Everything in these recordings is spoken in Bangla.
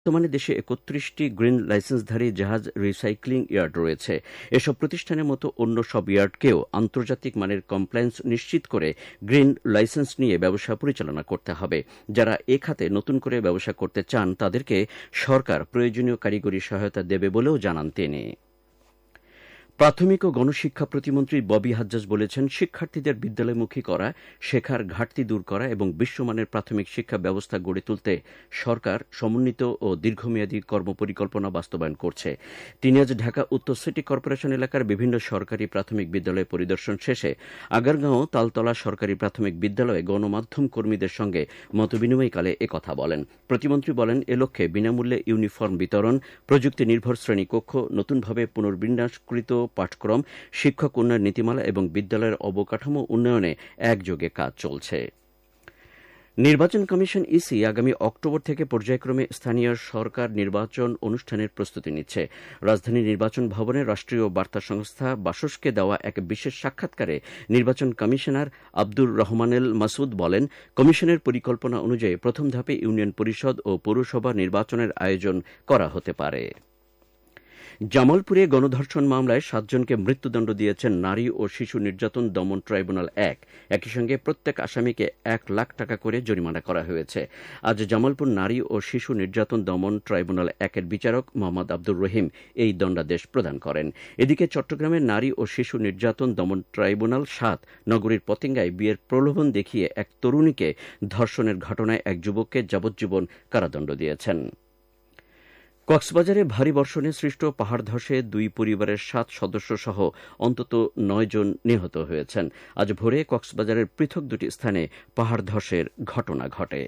বর্তমানে দেশে ৩১টি গ্রিন লাইসেন্সধারী জাহাজ রিসাইক্লিং ইয়ার্ড রয়েছে। এসব প্রতিষ্ঠানের মতো অন্য সব ইয়ার্ডকেও আন্তর্জাতিক মানের কমপ্লায়েন্স নিশ্চিত করে গ্রিন লাইসেন্স নিয়ে ব্যবসা পরিচালনা করতে হবে। যারা এ খাতে নতুন করে ব্যবসা করতে চান তাদেরকে সরকার প্রয়োজনীয় কারিগরি সহায়তা দেবে বলেও জানান তিনি। প্রাথমিক ও গণশিক্ষা প্রতিমন্ত্রী ববি হাজ্জাজ বলেছেন, শিক্ষার্থীদের বিদ্যালয়মুখী করা, শেখার ঘাটতি দূর করা এবং বিশ্বমানের প্রাথমিক শিক্ষা ব্যবস্থা গড়ে তুলতে সরকার সমন্বিত ও দীর্ঘমেয়াদী কর্মপরিকল্পনা বাস্তবায়ন করছে। তিনি আজ ঢাকা উত্তর সিটি কর্পোরেশন এলাকার বিভিন্ন সরকারি প্রাথমিক বিদ্যালয় পরিদর্শন শেষে আগারগাঁও তালতলা সরকারি প্রাথমিক বিদ্যালয়ে গণমাধ্যম কর্মীদের সঙ্গে মতবিনিময়কালে একথা বলেন। প্রতিমন্ত্রী বলেন, এ লক্ষ্যে বিনামূল্যে ইউনিফর্ম বিতরণ, প্রযুক্তি নির্ভর শ্রেণীকক্ষ, নতুনভাবে পুনর্বিন্যাসকৃত পাঠক্রম, শিক্ষক উন্নয়ন নীতিমালা এবং বিদ্যালয়ের অবকাঠামো উন্নয়নে একযোগে কাজ চলছে। নির্বাচন কমিশন ইসি আগামী অক্টোবর থেকে পর্যায়ক্রমে স্থানীয় সরকার নির্বাচন অনুষ্ঠানের প্রস্তুতি নিচ্ছে। রাজধানী নির্বাচন ভবনে রাষ্ট্রীয় বার্তা সংস্থা বাসসকে দেওয়া এক বিশেষ সাক্ষাৎকারে নির্বাচন কমিশনার আব্দুর রহমানেল মাসুদ বলেন, কমিশনের পরিকল্পনা অনুযায়ী প্রথম ধাপে ইউনিয়ন পরিষদ ও পৌরসভা নির্বাচনের আয়োজন করা হতে পারে। জামালপুরে গণধর্ষণ মামলায় 7 জনকে মৃত্যুদণ্ড দিয়েছেন নারী ও শিশু নির্যাতন দমন ট্রাইব্যুনাল 1। একই সঙ্গে প্রত্যেক আসামিকে 1 লাখ টাকা করে জরিমানা করা হয়েছে। আজ জামালপুর নারী ও শিশু নির্যাতন দমন ট্রাইব্যুনাল 1-এর বিচারক মোহাম্মদ আব্দুর রহিম এই দণ্ডাদেশ প্রদান করেন। এদিকে চট্টগ্রামের নারী ও শিশু নির্যাতন দমন ট্রাইব্যুনাল 7 নগরীর পতেঙ্গায় বিয়ের প্রলোভন দেখিয়ে এক তরুণীকে ধর্ষণের ঘটনায় এক যুবককে যাবজ্জীবন কারাদণ্ড দিয়েছেন। কক্সবাজারে ভারী বর্ষণে সৃষ্ট পাহাড় ধসে 2 পরিবারের 7 সদস্য সহ অন্তত 9 জন নিহত হয়েছেন। আজ ভোরে কক্সবাজারের পৃথক 2টি স্থানে পাহাড় ধসের ঘটনা ঘটে।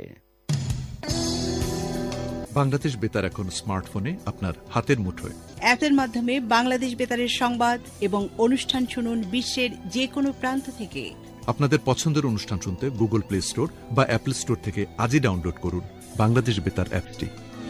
বাংলাদেশ বেতার এখন স্মার্টফোনে আপনার হাতের মুঠোয়। অ্যাপের মাধ্যমে বাংলাদেশ বেতারের সংবাদ এবং অনুষ্ঠান শুনুন বিশ্বের যে কোনো প্রান্ত থেকে। আপনাদের পছন্দের অনুষ্ঠান শুনতে গুগল প্লে স্টোর বা অ্যাপল স্টোর থেকে আজই ডাউনলোড করুন বাংলাদেশ বেতার অ্যাপটি।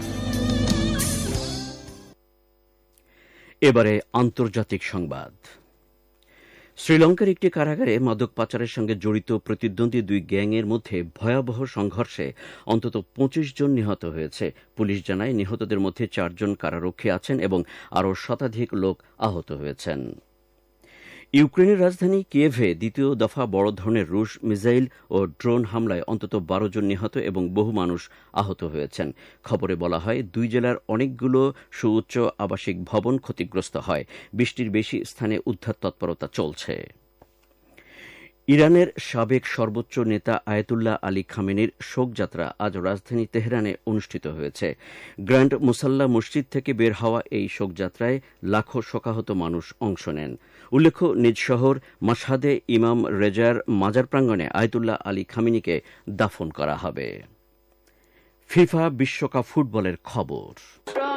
এবারে আন্তর্জাতিক সংবাদ। শ্রীলঙ্কার একটি কারাগারে মাদক পাচারের সঙ্গে জড়িত প্রতিদ্বন্দ্বী 2 গ্যাংয়ের মধ্যে ভয়াবহ সংঘর্ষে অন্তত 25 জন নিহত হয়েছে। পুলিশ জানায়, নিহতদের মধ্যে 4 জন কারারক্ষী আছেন এবং আরও শতাধিক লোক আহত হয়েছেন। ইউক্রেনের রাজধানী কিয়েভে দ্বিতীয় দফা বড় ধরনের রুশ মিসাইল ও ড্রোন হামলায় অন্তত 12 জন নিহত এবং বহু মানুষ আহত হয়েছেন। খবরে বলা হয়, 2 জেলার অনেকগুলো সুউচ্চ আবাসিক ভবন ক্ষতিগ্রস্ত হয়। 20টির বেশি স্থানে উদ্ধার তৎপরতা চলছে। ইরানের সাবেক সর্বোচ্চ নেতা আয়াতুল্লাহ আলী খামেনির শোকযাত্রা আজ রাজধানী তেহরানে অনুষ্ঠিত হয়েছে। গ্র্যান্ড মুসাল্লা মসজিদ থেকে বের হওয়া এই শোকযাত্রায় লাখো শোকাহত মানুষ অংশ নেন। উল্লেখ্য, নিজ শহর মাশহাদে ইমাম রেজার মাজার প্রাঙ্গণে আয়াতুল্লাহ আলী খামেনিকে দাফন করা হবে। ফিফা বিশ্বকাপ ফুটবলের খবর।